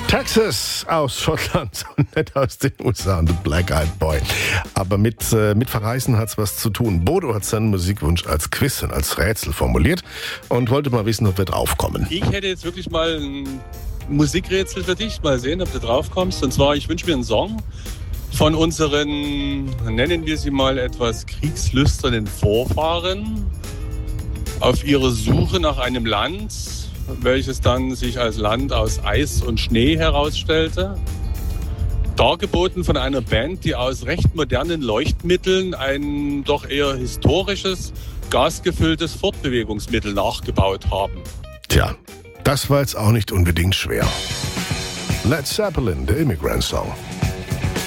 Texas aus Schottland und nicht aus den USA, The Black Eyed Boy. Aber mit Verreisen hat's was zu tun. Bodo hat seinen Musikwunsch als Quiz und als Rätsel formuliert und wollte mal wissen, ob wir draufkommen. Ich hätte jetzt wirklich mal ein Musikrätsel für dich. Mal sehen, ob du draufkommst. Und zwar, ich wünsche mir einen Song von unseren, nennen wir sie mal, etwas kriegslüsternen Vorfahren auf ihrer Suche nach einem Land, welches dann sich als Land aus Eis und Schnee herausstellte. Dargeboten von einer Band, die aus recht modernen Leuchtmitteln ein doch eher historisches, gasgefülltes Fortbewegungsmittel nachgebaut haben. Tja, das war jetzt auch nicht unbedingt schwer. Led Zeppelin, der Immigrant Song.